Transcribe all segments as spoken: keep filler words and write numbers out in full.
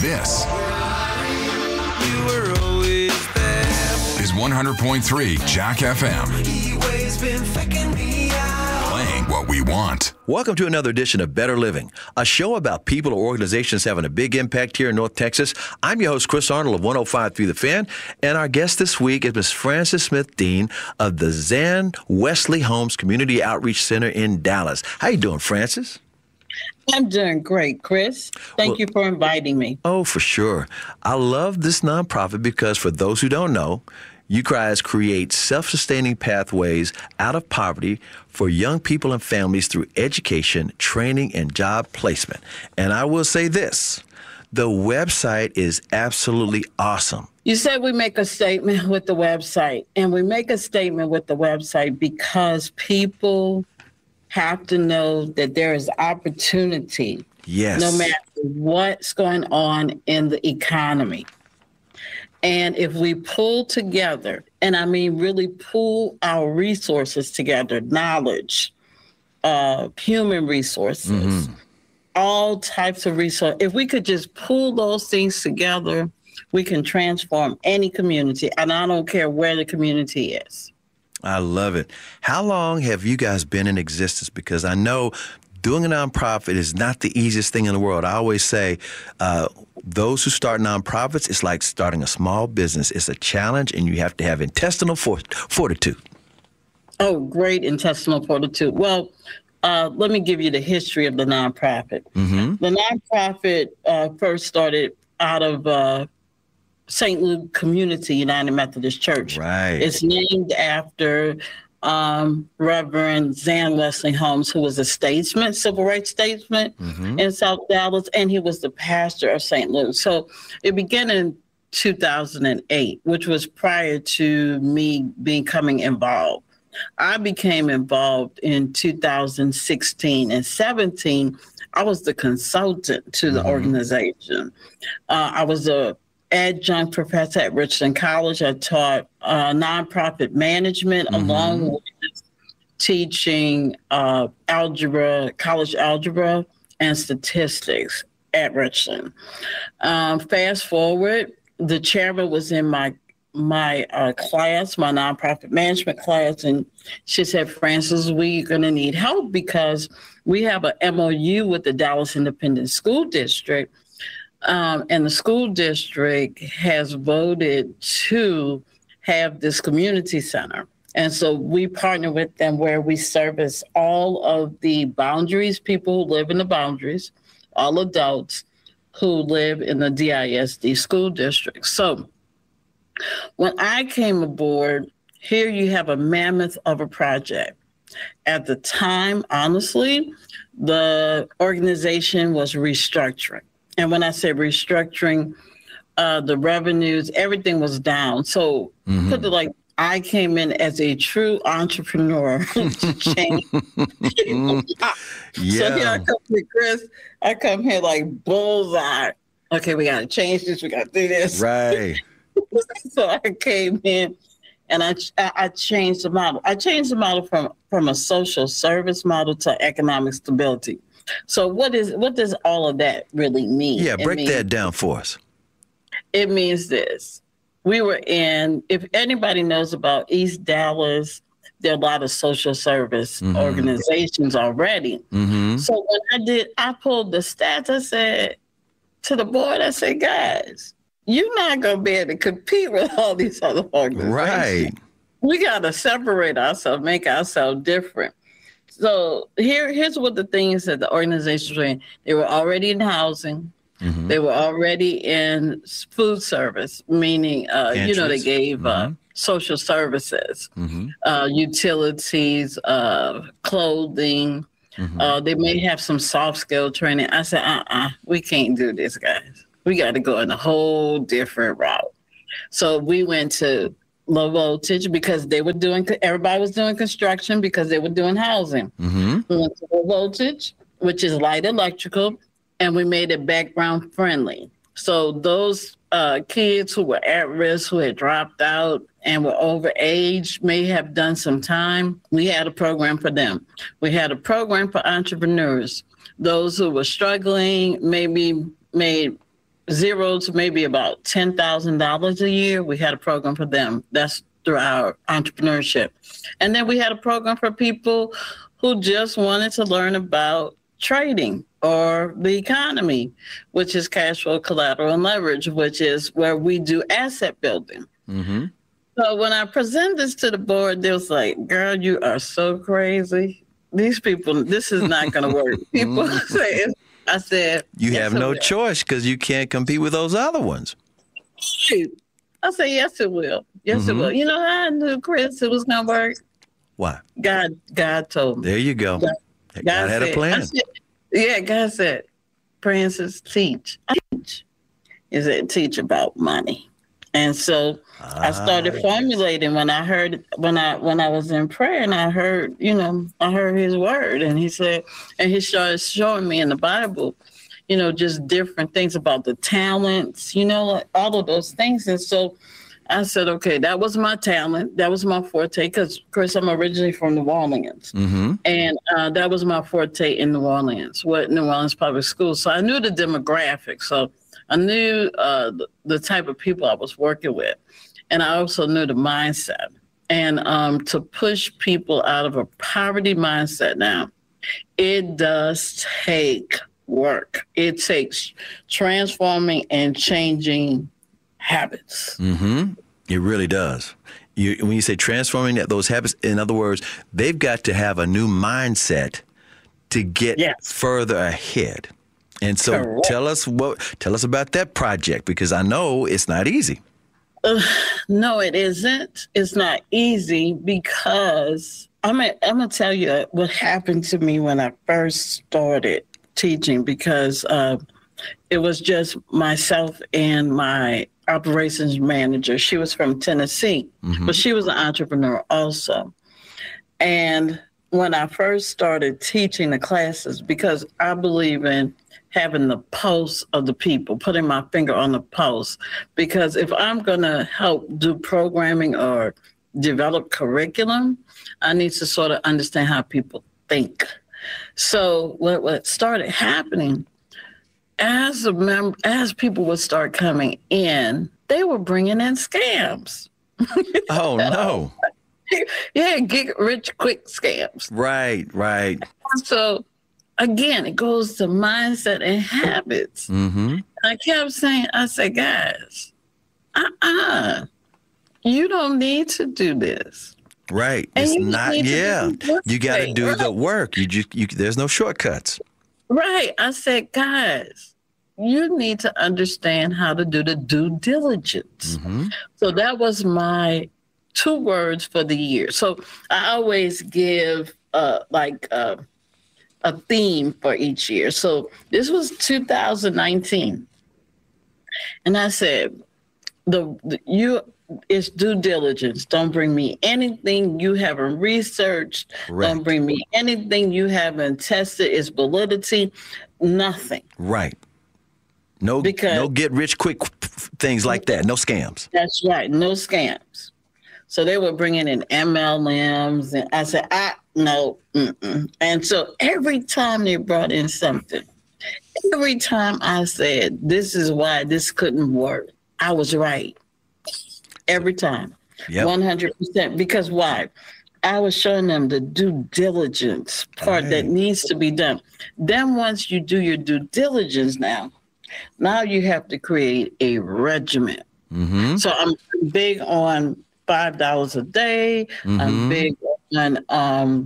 This is one hundred point three Jack F M. Playing what we want. Welcome to another edition of Better Living, a show about people or organizations having a big impact here in North Texas. I'm your host, Chris Arnold of one oh five point three The Fan, and our guest this week is Miz Frances Smith Dean of the Zan Wesley Homes Community Outreach Center in Dallas. How you doing, Frances? I'm doing great, Chris. Thank well, you for inviting me. Oh, for sure. I love this nonprofit because for those who don't know, you guys create self-sustaining pathways out of poverty for young people and families through education, training, and job placement. And I will say this, the website is absolutely awesome. You said we make a statement with the website, and we make a statement with the website because people have to know that there is opportunity, yes, no matter what's going on in the economy. And if we pull together, and I mean really pull our resources together, knowledge, uh, human resources, mm-hmm. all types of resources, if we could just pull those things together, we can transform any community. And I don't care where the community is. I love it. How long have you guys been in existence? Because I know doing a nonprofit is not the easiest thing in the world. I always say uh, those who start nonprofits, it's like starting a small business. It's a challenge, and you have to have intestinal fort- fortitude. Oh, great intestinal fortitude. Well, uh, let me give you the history of the nonprofit. Mm-hmm. The nonprofit uh, first started out of uh, Saint Luke Community United Methodist Church. Right. It's named after um, Reverend Zan Wesley Holmes, who was a statesman, civil rights statesman mm-hmm. in South Dallas, and he was the pastor of Saint Luke. So it began in two thousand eight, which was prior to me becoming involved. I became involved in two thousand sixteen and seventeen. I was the consultant to the mm-hmm. organization. Uh, I was a adjunct professor at Richland College. I taught uh, nonprofit management mm-hmm. along with teaching uh, algebra, college algebra, and statistics at Richland. Um, fast forward, the chairman was in my my uh, class, my nonprofit management class, and she said, Frances, we're going to need help because we have an M O U with the Dallas Independent School District. Um, and the school district has voted to have this community center. And so we partner with them where we service all of the boundaries, people who live in the boundaries, all adults who live in the D I S D school district. So when I came aboard, here you have a mammoth of a project. At the time, honestly, the organization was restructuring. And when I say restructuring, uh, the revenues, everything was down. So mm-hmm. put it like I came in as a true entrepreneur to change. yeah. So here I come to Chris. I come here like bullseye. Okay, we got to change this. We got to do this. Right. So I came in and I I changed the model. I changed the model from, from a social service model to economic stability. So what is what does all of that really mean? Yeah, break means, that down for us. It means this. We were in, if anybody knows about East Dallas, there are a lot of social service mm-hmm. organizations already. Mm-hmm. So when I did, I pulled the stats, I said to the board, I said, guys, you're not going to be able to compete with all these other organizations. Right. We got to separate ourselves, make ourselves different. So here, here's what the things that the organizations were in. They were already in housing. Mm-hmm. They were already in food service, meaning, uh, you know, they gave mm-hmm. uh, social services, mm-hmm. uh, utilities, uh, clothing. Mm-hmm. Uh, they may have some soft skill training. I said, uh-uh, we can't do this, guys. We got to go in a whole different route. So we went to low voltage because they were doing, everybody was doing construction because they were doing housing. Mm-hmm. We went to low voltage, which is light electrical, and we made it background friendly. So those uh, kids who were at risk, who had dropped out and were over age, may have done some time. We had a program for them. We had a program for entrepreneurs, those who were struggling, maybe made zero to maybe about ten thousand dollars a year. We had a program for them. That's through our entrepreneurship. And then we had a program for people who just wanted to learn about trading or the economy, which is cash flow, collateral, and leverage, which is where we do asset building. Mm-hmm. So when I present this to the board, they was like, girl, you are so crazy. These people, this is not going to work. People say, I said. You yes, have no choice because you can't compete with those other ones. I said, yes, it will. Yes, mm-hmm. it will. You know how I knew, Chris, it was going to work? Why? God, God told me. There you go. God, God, God had said, a plan. Said, yeah, God said, Francis, teach. I teach. He said, teach about money. And so ah, I started formulating when I heard, when I when I was in prayer and I heard, you know, I heard his word. And he said, and he started showing me in the Bible, you know, just different things about the talents, you know, all of those things. And so I said, okay, that was my talent. That was my forte. Because, Chris, I'm originally from New Orleans. Mm-hmm. And uh, that was my forte in New Orleans, what New Orleans Public Schools. So I knew the demographics. So I knew uh, the, the type of people I was working with. And I also knew the mindset. And um, to push people out of a poverty mindset now, it does take work. It takes transforming and changing habits. Mm-hmm. It really does. You, when you say transforming those habits, in other words, they've got to have a new mindset to get yes. further ahead. And so Correct. tell us what, tell us about that project, because I know it's not easy. Uh, no, it isn't. It's not easy because I'm gonna, I'm gonna tell you what happened to me when I first started teaching, because uh, it was just myself and my operations manager. She was from Tennessee, mm-hmm. but she was an entrepreneur also. And when I first started teaching the classes, because I believe in having the pulse of the people, putting my finger on the pulse, because if I'm going to help do programming or develop curriculum, I need to sort of understand how people think. So what, what started happening, as a member, as people would start coming in, they were bringing in scams. Oh, no. Yeah, get rich quick scams. Right, right. So again, it goes to mindset and habits. Mm-hmm. I kept saying, I said, guys, uh-uh, you don't need to do this. Right. And it's you not, yeah. You got to do right. the work. You just, you, there's no shortcuts. Right. I said, guys, you need to understand how to do the due diligence. Mm-hmm. So that was my two words for the year. So I always give uh, like uh, a theme for each year. So this was two thousand nineteen. And I said, the, the you it's due diligence. Don't bring me anything you haven't researched. Right. Don't bring me anything you haven't tested its validity. Nothing. Right. No, because, no get rich quick things like that. No scams. That's right. No scams. So they were bringing in M L Ms, and I said, I no. Mm-mm. And so every time they brought in something, every time I said, this is why this couldn't work, I was right. Every time. Yep. one hundred percent. Because why? I was showing them the due diligence part right. that needs to be done. Then once you do your due diligence now, now you have to create a regimen. Mm-hmm. So I'm big on five dollars a day. Mm-hmm. I'm big on um,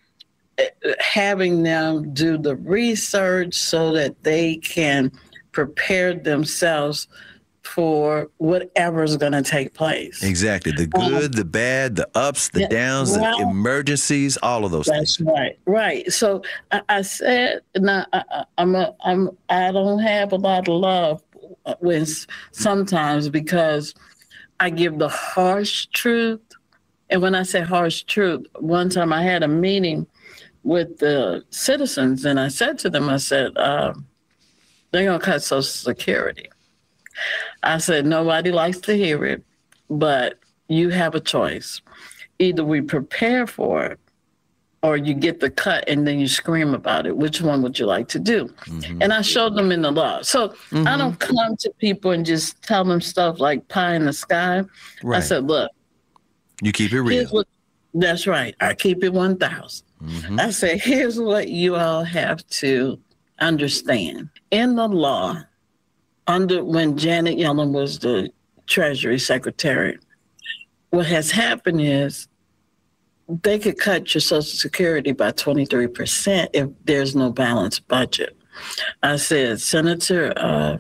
having them do the research so that they can prepare themselves for whatever is going to take place. Exactly. The good, um, the bad, the ups, the yeah, downs, well, the emergencies, all of those that's things. That's right. Right. So I, I said, now I, I'm a, I'm, I don't have a lot of love when sometimes because I give the harsh truth. And when I say harsh truth, one time I had a meeting with the citizens and I said to them, I said, uh, they're going to cut Social Security. I said, nobody likes to hear it, but you have a choice. Either we prepare for it or you get the cut and then you scream about it. Which one would you like to do? Mm-hmm. And I showed them in the law. So mm-hmm. I don't come to people and just tell them stuff like pie in the sky. Right. I said, look. You keep it real. What, that's right. I keep it one thousand. Mm-hmm. I said, here's what you all have to understand. In the law, under when Janet Yellen was the Treasury Secretary, what has happened is they could cut your Social Security by twenty-three percent if there's no balanced budget. I said, Senator uh,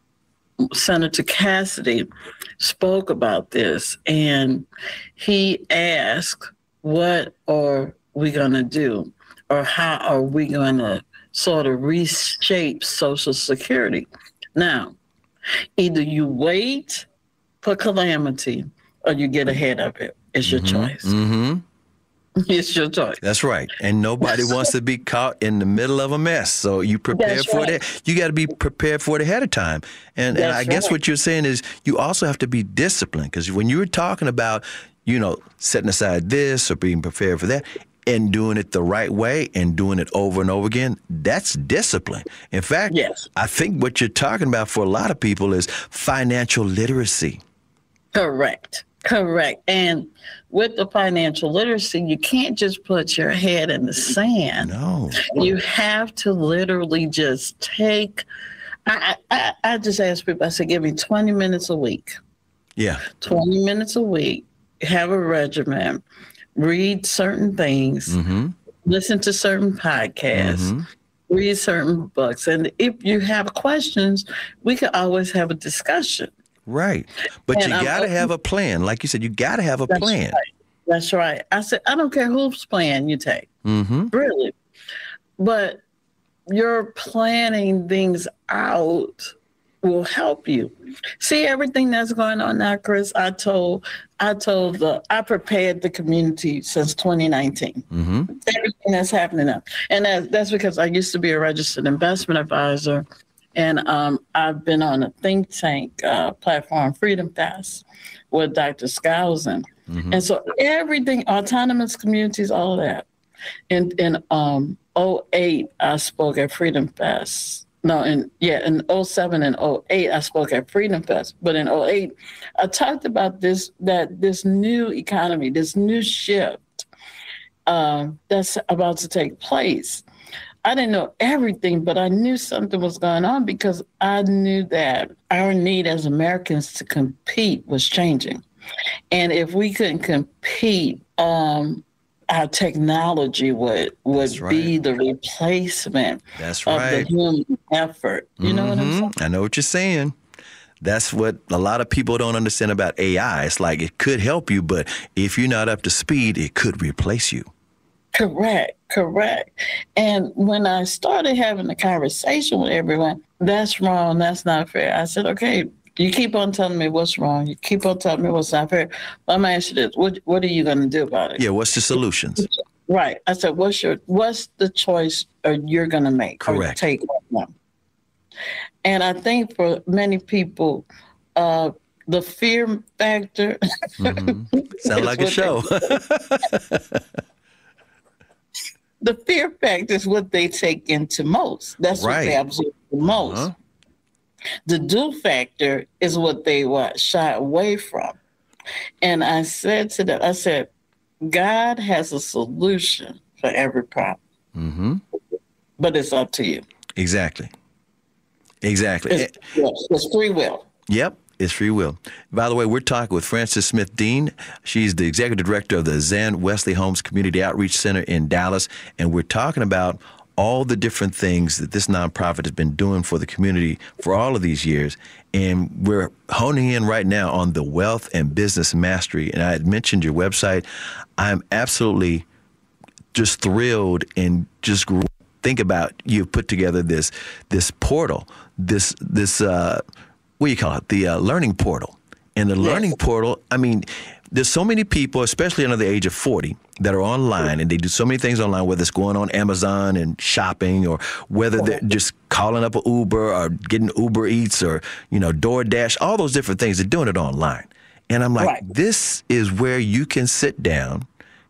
Senator Cassidy spoke about this, and he asked, what are we going to do? Or how are we going to sort of reshape Social Security? Now, either you wait for calamity or you get ahead of it. It's your mm-hmm. choice. Mm-hmm. It's your choice. That's right. And nobody wants to be caught in the middle of a mess. So you prepare That's for right. it. You got to be prepared for it ahead of time. And, and I guess right. what you're saying is you also have to be disciplined, because when you were talking about, you know, setting aside this or being prepared for that and doing it the right way and doing it over and over again, that's discipline. In fact, yes. I think what you're talking about for a lot of people is financial literacy. Correct. Correct. And with the financial literacy, you can't just put your head in the sand. No. You have to literally just take, I, I, I just ask people, I say, give me twenty minutes a week. Yeah. twenty minutes a week, have a regimen, read certain things, mm-hmm. listen to certain podcasts, mm-hmm. read certain books. And if you have questions, we can always have a discussion. Right. But and you got to have a plan. Like you said, you got to have a that's plan. Right. That's right. I said, I don't care whose plan you take. Mm-hmm. Really. But your planning things out will help you. See everything that's going on now, Chris. I told, I told the, I prepared the community since twenty nineteen. Mm-hmm. Everything that's happening now, and that, that's because I used to be a registered investment advisor, and um, I've been on a think tank uh, platform, Freedom Fest, with Doctor Skousen, mm-hmm. and so everything, autonomous communities, all of that. In in um oh eight, I spoke at Freedom Fest. No, in yeah, in oh seven and oh eight, I spoke at Freedom Fest. But in oh eight, I talked about this, that this new economy, this new shift uh, that's about to take place. I didn't know everything, but I knew something was going on because I knew that our need as Americans to compete was changing. And if we couldn't compete, um, our technology would would right. be the replacement That's of right. the human effort. You mm-hmm. know what I'm saying? I know what you're saying. That's what a lot of people don't understand about A I. It's like it could help you, but if you're not up to speed, it could replace you. Correct, correct. And when I started having the conversation with everyone, that's wrong, that's not fair. I said, okay, you keep on telling me what's wrong. You keep on telling me what's not fair. Well, I'm going to ask you this. What, what are you going to do about it? Yeah, what's the solutions? Right. I said, what's your what's the choice or you're going to make? Correct. Or take one. And I think for many people, uh, the fear factor. Mm-hmm. Sound like a show. The fear factor is what they take into most. That's right. What they absorb the most. Uh-huh. The do factor is what they what shy away from. And I said to them, I said, God has a solution for every problem. Mm-hmm. But it's up to you. Exactly. Exactly. It's, it's free will. Yep. It's free will. By the way, we're talking with Frances Smith Dean. She's the executive director of the Zan Wesley Holmes Community Outreach Center in Dallas. And we're talking about all the different things that this nonprofit has been doing for the community for all of these years. And we're honing in right now on the wealth and business mastery. And I had mentioned your website. I'm absolutely just thrilled and just think about you've put together this this portal, this, this uh, what do you call it, the uh, learning portal. And the learning portal, I mean, there's so many people, especially under the age of forty, that are online and they do so many things online, whether it's going on Amazon and shopping or whether they're just calling up an Uber or getting Uber Eats or, you know, DoorDash, all those different things. They're doing it online. And I'm like, right. This is where you can sit down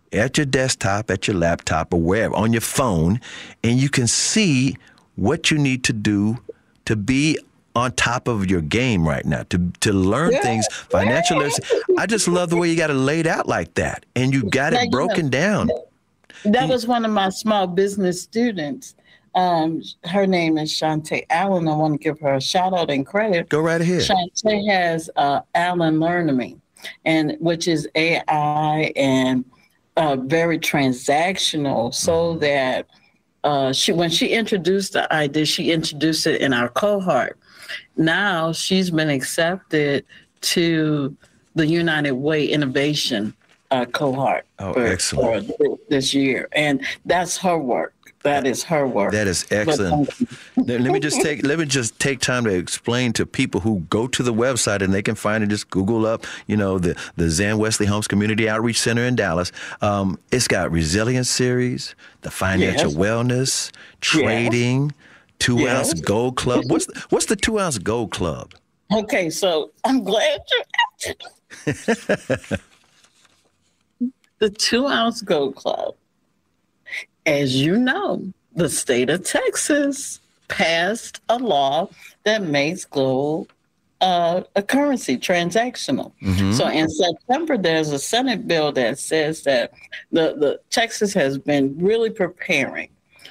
at your desktop, at your laptop, or wherever, on your phone, and you can see what you need to do to be on top of your game right now, to to learn Yeah. things, financial literacy. I just love the way you got it laid out like that, and you got Now, it you broken know, down. That was one of my small business students. Um, her name is Shantae Allen. I want to give her a shout out and credit. Go right ahead. Shantae has uh, Allen Learn Me, and which is A I and uh, very transactional, so Mm-hmm. that uh, she when she introduced the idea, she introduced it in our cohort. Now she's been accepted to the United Way Innovation uh, cohort Oh, for, excellent. for this year, and that's her work. That is her work. That is excellent. Let let me just take let me just take time to explain to people who go to the website and they can find it. Just Google up, you know, the the Zan Wesley Holmes Community Outreach Center in Dallas. Um, it's got resilience series, the financial Yes. wellness, trading, two Yes. ounce gold club. What's the, what's the two ounce gold club? Okay, so I'm glad you asked. The Two Ounce Gold Club. As you know, the state of Texas passed a law that makes gold uh, a currency, transactional. Mm-hmm. So in September, there's a Senate bill that says that the, the Texas has been really preparing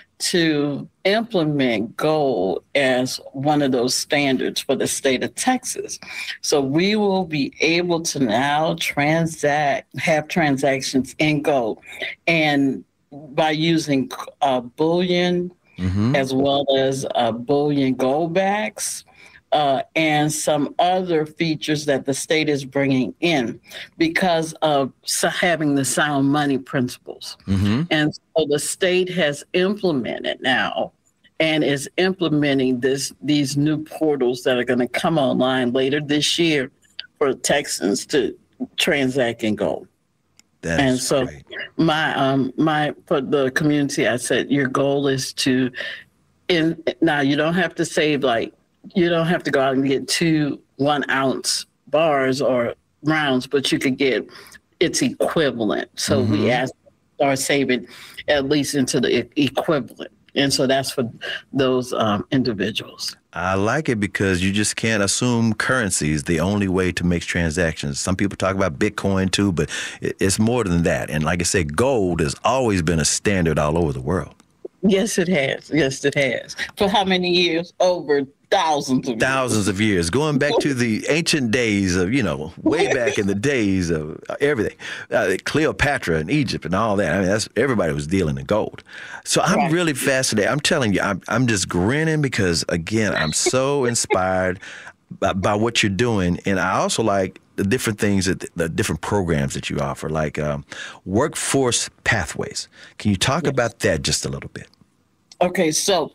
to implement gold as one of those standards for the state of Texas. So we will be able to now transact, have transactions in gold. And by using uh, bullion Mm-hmm. as well as uh, bullion gold backs, uh, and some other features that the state is bringing in because of so having the sound money principles. Mm-hmm. And so the state has implemented now and is implementing this these new portals that are going to come online later this year for Texans to transact in gold. That And is so great. my um my for the community, I said your goal is to in now you don't have to save like you don't have to go out and get two one ounce bars or rounds, but you could get its equivalent. So Mhm. we ask start saving at least into the e- equivalent. And so that's for those um, individuals. I like it because you just can't assume currency is the only way to make transactions. Some people talk about Bitcoin too, but it- it's more than that. And like I said, gold has always been a standard all over the world. Yes, it has. Yes, it has. For how many years? Over thousands of years. Thousands of years, going back to the ancient days of, you know, way back in the days of everything, uh, Cleopatra and Egypt and all that. I mean, that's everybody was dealing in gold. So I'm Right. really fascinated. I'm telling you, I'm, I'm just grinning because, again, I'm so inspired by, by what you're doing. And I also like the different things, that the different programs that you offer, like um, workforce pathways. Can you talk Yes. about that just a little bit? Okay, so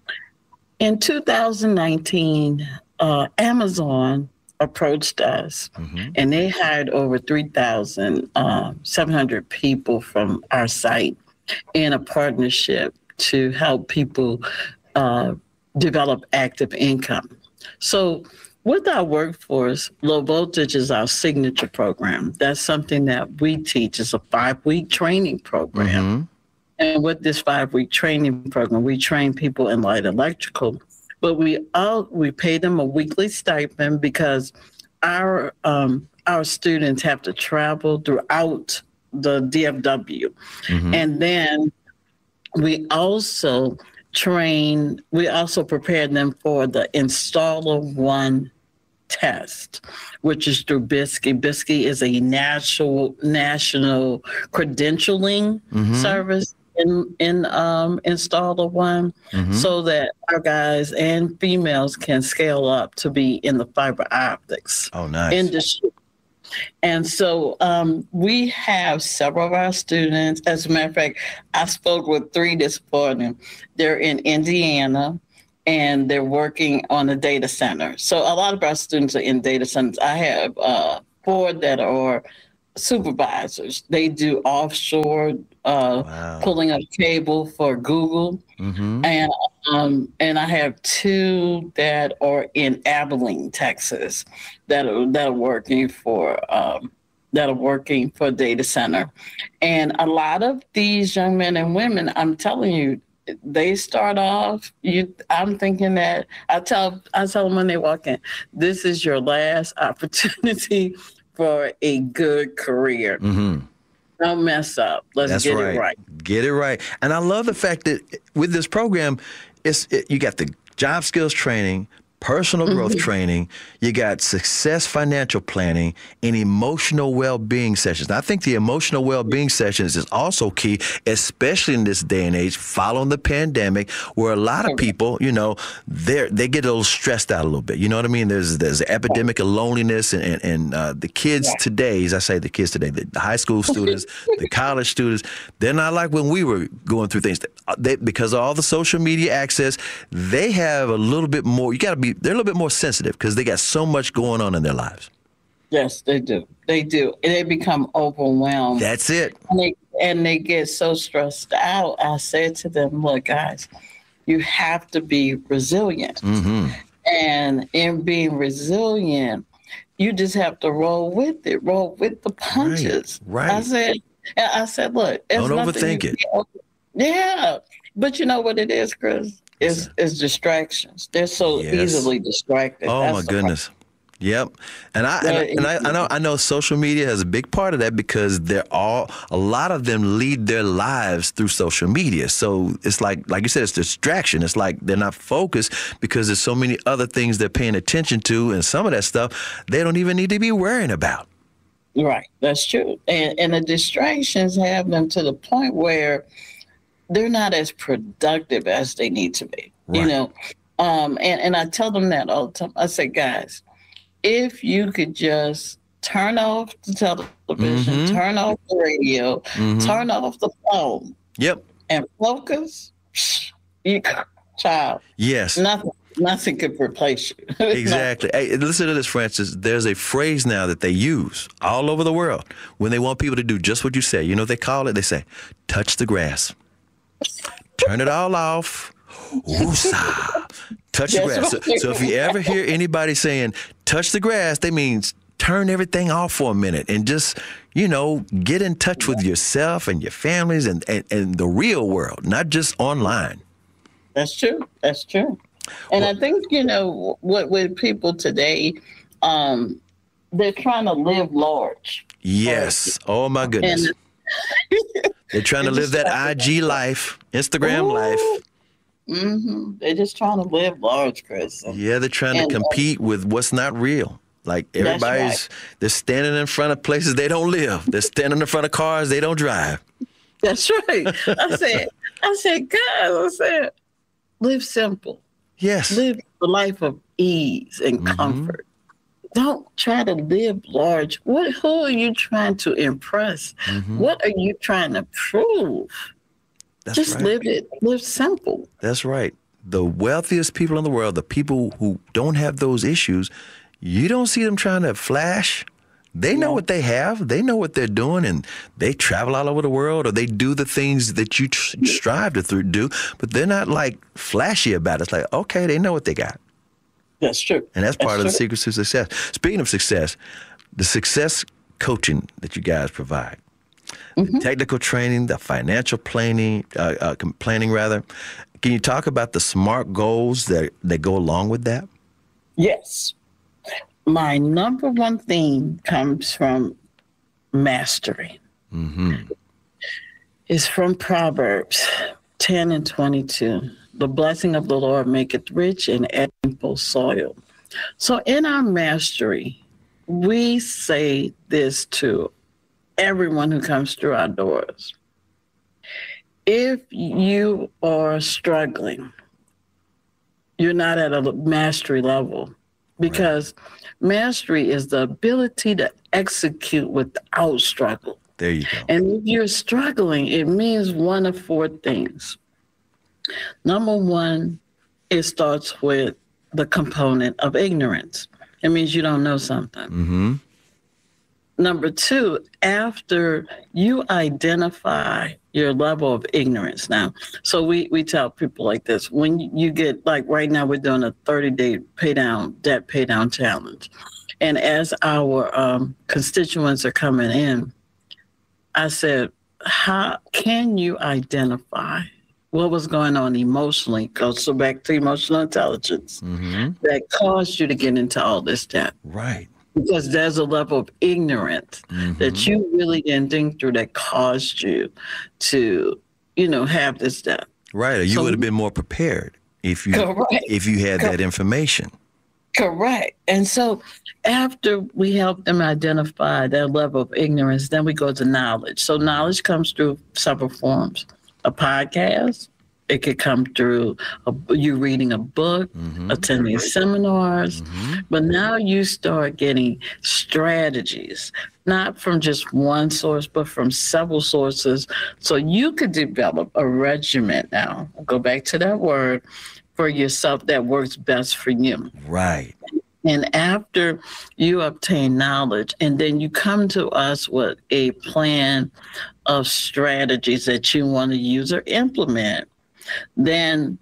in two thousand nineteen, uh, Amazon approached us Mm-hmm. and they hired over three thousand seven hundred people from our site in a partnership to help people uh, develop active income. So with our workforce, Low Voltage is our signature program. That's something that we teach. It's a five-week training program. Mm-hmm. And with this five-week training program, we train people in light electrical, but we all we pay them a weekly stipend because our um, our students have to travel throughout the D F W, Mm-hmm. and then we also train. We also prepare them for the Installer One test, which is through B I S C I. B I S C I is a national national credentialing Mhm. service in in um, Installer One, Mhm. so that our guys and females can scale up to be in the fiber optics Oh, nice. industry. And so um, we have several of our students. As a matter of fact, I spoke with three this morning. They're in Indiana and they're working on a data center. So a lot of our students are in data centers. I have uh, four that are supervisors. They do offshore uh, Wow. pulling up cable for Google. Mm-hmm. And um, and I have two that are in Abilene, Texas, that are that are working for um, that are working for a data center. And a lot of these young men and women, I'm telling you, they start off, you I'm thinking that I tell I tell them when they walk in, this is your last opportunity for a good career. Mm-hmm. Don't mess up. Let's That's get right. it right. Get it right. And I love the fact that with this program, it's it, you got the job skills training, personal growth mm-hmm. training, you got success financial planning, and emotional well-being sessions. Now, I think the emotional well-being sessions is also key, especially in this day and age, following the pandemic, where a lot of people, you know, they they get a little stressed out a little bit. You know what I mean? There's there's an epidemic of loneliness, and and, and uh, the kids yeah. today, as I say, the kids today, the, the high school students, the college students, they're not like when we were going through things. They, because of all the social media access, they have a little bit more. You got to be. They're a little bit more sensitive because they got so much going on in their lives. Yes, they do. They do. And they become overwhelmed. That's it. And they, and they get so stressed out. I said to them, look, guys, you have to be resilient. Mm-hmm. And in being resilient, you just have to roll with it, roll with the punches. Right. right. I said, I said, look, don't overthink it. Yeah. But you know what it is, Chris? Is is distractions. They're so yes. easily distracted. Oh That's my goodness. Problem. Yep. And I and, and I, I know I know social media has a big part of that because they're all a lot of them lead their lives through social media. So it's like like you said, it's distraction. It's like they're not focused because there's so many other things they're paying attention to, and some of that stuff they don't even need to be worrying about. Right. That's true. And and the distractions have them to the point where they're not as productive as they need to be, right. you know. Um, and, and I tell them that all the time. I say, guys, if you could just turn off the television, mm-hmm. turn off the radio, mm-hmm. turn off the phone, yep, and focus, you, child, yes, nothing, nothing could replace you. Exactly. Hey, listen to this, Francis. There's a phrase now that they use all over the world when they want people to do just what you say. You know what they call it? They say, touch the grass. Turn it all off. Woosah. Touch the grass. So, so if you ever hear anybody saying, touch the grass, that means turn everything off for a minute and just, you know, get in touch with yourself and your families and, and, and the real world, not just online. That's true. That's true. And well, I think, you know, what with people today, um, they're trying to live large. Yes. Oh, my goodness. And they're trying to live that I G life, Instagram Ooh. life. Mm-hmm. They're just trying to live large, Chris. Yeah, they're trying and, to compete uh, with what's not real. Like everybody's, right. they're standing in front of places they don't live. They're standing in front of cars they don't drive. That's right. I said, I said, guys, I said, live simple. Yes. Live a life of ease and mm-hmm. comfort. Don't try to live large. What? Who are you trying to impress? Mm-hmm. What are you trying to prove? That's Just right. live it. Live simple. That's right. The wealthiest people in the world, the people who don't have those issues, you don't see them trying to flash. They know no. what they have. They know what they're doing, and they travel all over the world, or they do the things that you tr- strive to th- do, but they're not like flashy about it. It's like, okay, they know what they got. That's true. And that's, that's part true. of the secret to success. Speaking of success, the success coaching that you guys provide, mm-hmm. the technical training, the financial planning, uh, uh, planning rather. Can you talk about the SMART goals that, that go along with that? Yes. My number one theme comes from mastery. Mm-hmm. It's from Proverbs ten and twenty-two. The blessing of the Lord maketh rich and addeth full soil. So in our mastery, we say this to everyone who comes through our doors. If you are struggling, you're not at a mastery level, because right. mastery is the ability to execute without struggle. There you go. And if you're struggling, it means one of four things. Number one, it starts with the component of ignorance. It means you don't know something. Mm-hmm. Number two, after you identify your level of ignorance now, so we, we tell people like this, when you get, like right now we're doing a thirty-day pay down, debt pay down challenge. And as our um, constituents are coming in, I said, how can you identify what was going on emotionally? Goes so back to emotional intelligence Mm-hmm. that caused you to get into all this debt. Right. Because there's a level of ignorance Mm-hmm. that you really didn't think through that caused you to, you know, have this debt. Right. Or you So- would have been more prepared if you Correct. if you had that information. Correct. And so after we help them identify that level of ignorance, then we go to knowledge. So knowledge comes through several forms. A podcast, it could come through a, you reading a book, Mm-hmm. attending seminars, Mm-hmm. but now you start getting strategies, not from just one source, but from several sources. So you could develop a regimen now, I'll go back to that word, for yourself that works best for you. Right. And after you obtain knowledge, and then you come to us with a plan of strategies that you want to use or implement, then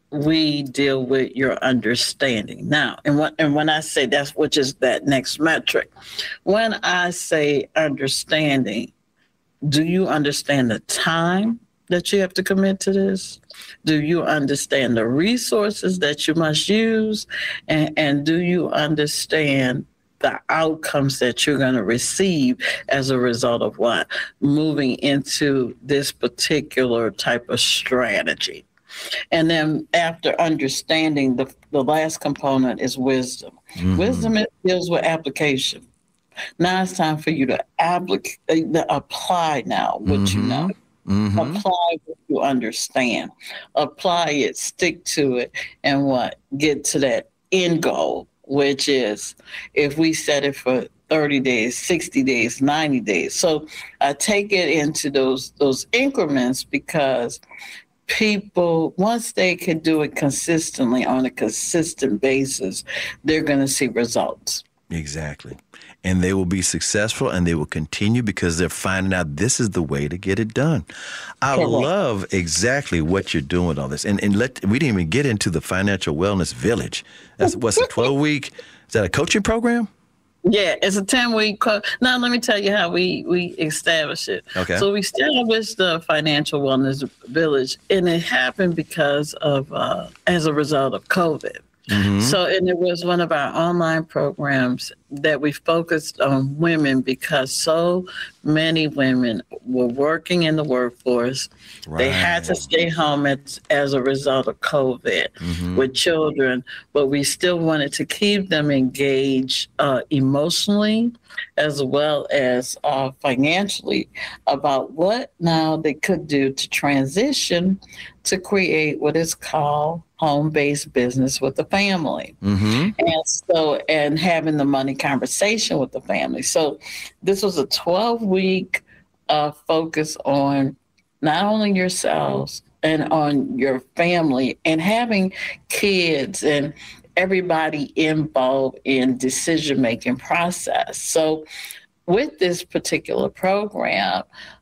we deal with your understanding. Now, and what and when I say that's which is that next metric, when I say understanding, do you understand the time that you have to commit to this? Do you understand the resources that you must use? And, and do you understand the outcomes that you're going to receive as a result of what? Moving into this particular type of strategy. And then after understanding, the, the last component is wisdom. Mm-hmm. Wisdom it deals with application. Now it's time for you to applic- uh, apply now what Mm-hmm. you know. Mm-hmm. Apply what you understand. Apply it, stick to it, and what? Get to that end goal, which is if we set it for thirty days, sixty days, ninety days. So I take it into those those increments because people, once they can do it consistently on a consistent basis, they're going to see results. Exactly. And they will be successful and they will continue because they're finding out this is the way to get it done. I Correct. love exactly what you're doing with all this. And and let we didn't even get into the Financial Wellness Village. That's what's a twelve week, is that a coaching program? Yeah, it's a ten-week co- Now, let me tell you how we, we established it. Okay. So we established the Financial Wellness Village, and it happened because of, uh, as a result of COVID. Mm-hmm. So, and it was one of our online programs that we focused on women because so many women were working in the workforce. They had to Right. stay home as, as a result of COVID Mhm. with children, but we still wanted to keep them engaged uh, emotionally as well as uh, financially about what now they could do to transition to create what is called home-based business with the family. Mm-hmm. And so, and having the money conversation with the family. So this was a twelve week uh, focus on not only yourselves and on your family and having kids and everybody involved in decision-making process. So with this particular program,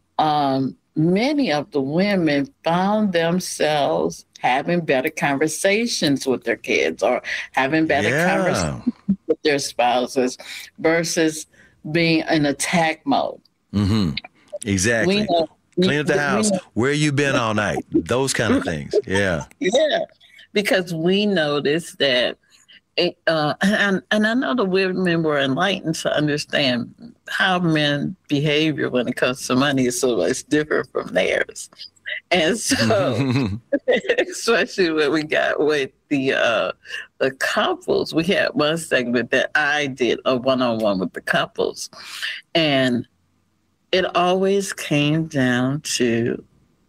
um, many of the women found themselves having better conversations with their kids or having better Yeah. conversations with their spouses versus being in attack mode. Mm-hmm. Exactly. We know, Clean up the we house. know- Where you been all night? Those kind of things. Yeah. yeah, because we noticed that, it, uh, and, and I know the women were enlightened to understand how men behavior when it comes to money is so much different from theirs. And so, especially when we got with the uh, the couples, we had one segment that I did a one-on-one with the couples, and it always came down to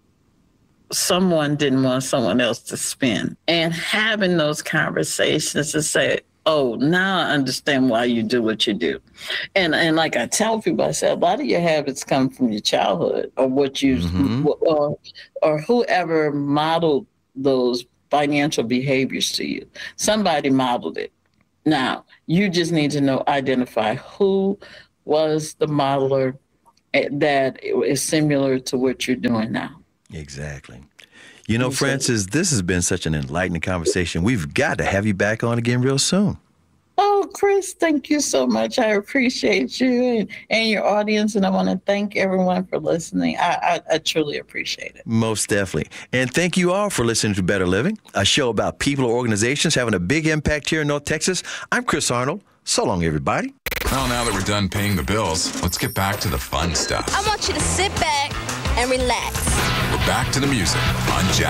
someone didn't want someone else to spend, and having those conversations to say, oh, now I understand why you do what you do. And and like I tell people, I say, a lot of your habits come from your childhood or what you, Mhm. or, or whoever modeled those financial behaviors to you. Somebody modeled it. Now, you just need to know, identify who was the modeler eh, that is similar to what you're doing now. Exactly. You know, Exactly. Frances, this has been such an enlightening conversation. We've got to have you back on again real soon. Oh, Chris, thank you so much. I appreciate you and, and your audience, and I want to thank everyone for listening. I, I, I truly appreciate it. Most definitely. And thank you all for listening to Better Living, a show about people or organizations having a big impact here in North Texas. I'm Chris Arnold. So long, everybody. Well, now that we're done paying the bills, let's get back to the fun stuff. I want you to sit back and relax. We're back to the music on Jack.